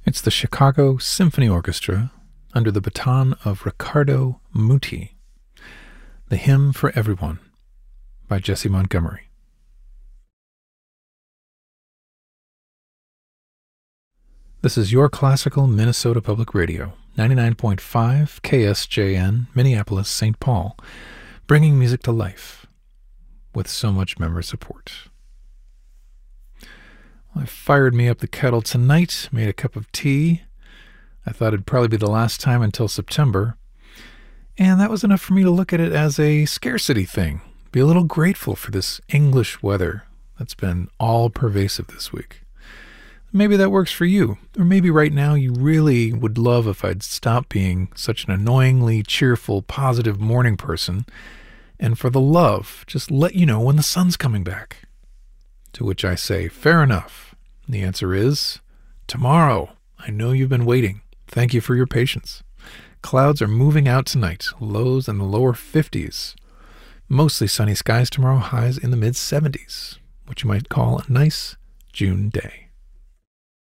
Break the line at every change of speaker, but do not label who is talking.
It's the Chicago Symphony Orchestra under the baton of Riccardo Muti. The Hymn for Everyone by Jesse Montgomery. This is your classical Minnesota Public Radio, 99.5 KSJN, Minneapolis, St. Paul, bringing music to life with so much member support. Well, I fired me up the kettle tonight, made a cup of tea. I thought it'd probably be the last time until September, and that was enough for me to look at it as a scarcity thing, be a little grateful for this English weather that's been all pervasive this week. Maybe that works for you, or maybe right now you really would love if I'd stop being such an annoyingly cheerful, positive morning person, and for the love, just let you know when the sun's coming back. To which I say, fair enough. The answer is, tomorrow. I know you've been waiting. Thank you for your patience. Clouds are moving out tonight, lows in the lower 50s. Mostly sunny skies tomorrow, highs in the mid-70s, which you might call a nice June day.